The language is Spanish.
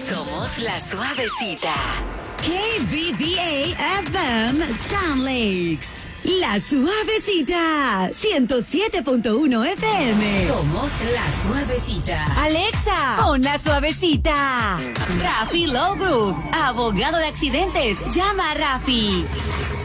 Somos la suavecita. KBBA FM Sound Lakes. La suavecita. 107.1 FM. Somos la suavecita. Alexa, pon la suavecita. Rafi Low Group, abogado de accidentes. Llama a Rafi.